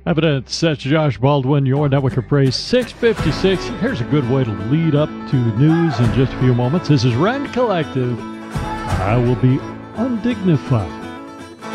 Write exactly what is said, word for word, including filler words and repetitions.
Evidence, that's Josh Baldwin, your Network of Praise, six fifty-six. Here's a good way to lead up to news in just a few moments. This is Rend Collective. I will be undignified.